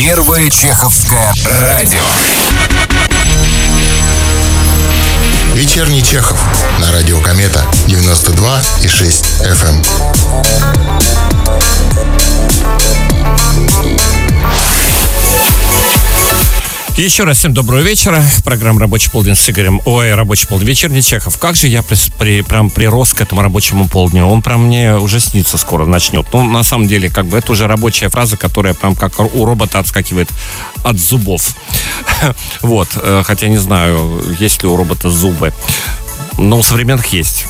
Первое чеховское радио. Вечерний Чехов на радио Комета 92,6 FM. Еще раз всем доброго вечера. Программа «Рабочий полдень» с Игорем. Рабочий полдень. Вечерний Чехов. Как же я прям прирос к этому рабочему полдню. Он прям мне уже снится скоро начнет. Ну, на самом деле, как бы это уже рабочая фраза, которая прям как у робота отскакивает от зубов. Вот. Хотя не знаю, есть ли у робота зубы. Но у современных есть.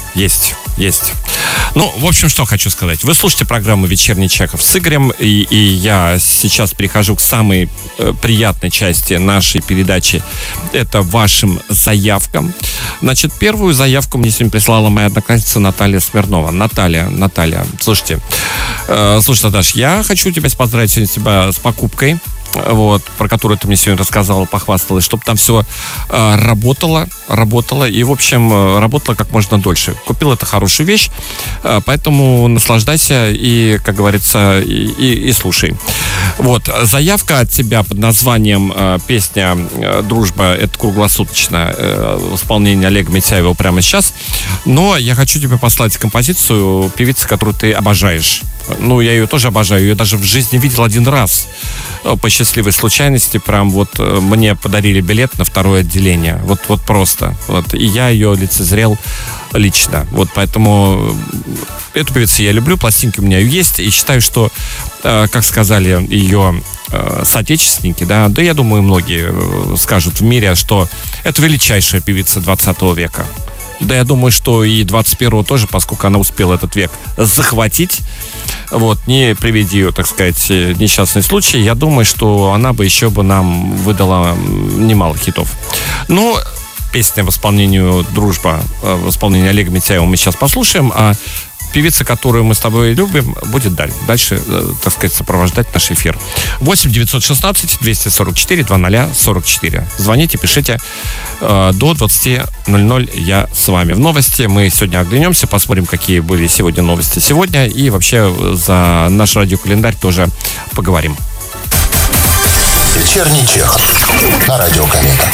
Ну, в общем, что хочу сказать. Вы слушаете программу «Вечерний Чехов» с Игорем, и я сейчас перехожу к самой приятной части нашей передачи. Это вашим заявкам. Значит, первую заявку мне сегодня прислала моя одноклассница Наталья Смирнова. Наталья, слушайте, Наташ, я хочу тебя поздравить сегодня с покупкой. Вот, про которую ты мне сегодня рассказала, похвасталась, чтобы там все работало и, в общем, работало как можно дольше. Купил это хорошую вещь, поэтому наслаждайся и, как говорится, и слушай. Вот, заявка от тебя под названием песня «Дружба» — это круглосуточно в исполнении Олега Митяева прямо сейчас, но я хочу тебе послать композицию певицы, которую ты обожаешь. Ну, я ее тоже обожаю, ее даже в жизни видел один раз. По счастливой случайности, прям вот мне подарили билет на второе отделение. Вот просто. Вот. И я ее лицезрел лично. Вот поэтому эту певицу я люблю, пластинки у меня есть. И считаю, что, как сказали ее соотечественники, да, я думаю, многие скажут в мире, что это величайшая певица 20 века. Да, я думаю, что и 21-го тоже, поскольку она успела этот век захватить, вот, не приведи ее, так сказать, несчастный случай, я думаю, что она бы еще бы нам выдала немало хитов. Ну, песня в исполнении «Дружба», в исполнении Олега Митяева мы сейчас послушаем, а певица, которую мы с тобой любим, будет дальше, так сказать, сопровождать наш эфир. 8-916-244-00-44. Звоните, пишите. До 20:00 я с вами. В новости мы сегодня оглянемся, посмотрим, какие были сегодня новости сегодня. И вообще за наш радиокалендарь тоже поговорим. Вечерний Чехов на радио Комета.